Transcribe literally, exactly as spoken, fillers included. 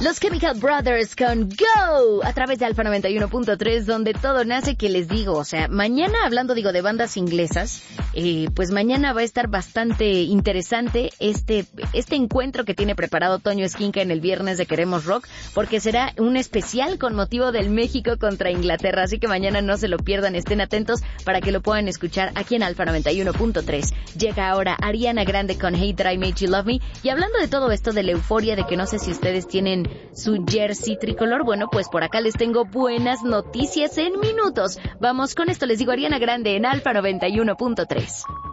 Los Chemical Brothers con Go a través de Alfa noventa y uno punto tres, donde todo nace, que les digo, o sea, mañana hablando digo de bandas inglesas, eh, pues mañana va a estar bastante interesante este este encuentro que tiene preparado Toño Esquinca en el viernes de Queremos Rock, porque será un especial con motivo del México contra Inglaterra, así que mañana no se lo pierdan, estén atentos para que lo puedan escuchar aquí en Alfa noventa y uno punto tres. Llega ahora Ariana Grande con Hate That I Made You Love Me, y hablando de todo esto de la euforia, de que no sé si ustedes tienen su jersey tricolor, bueno, pues por acá les tengo buenas noticias en minutos. Vamos con esto, les digo Ariana Grande en Alfa noventa y uno punto tres.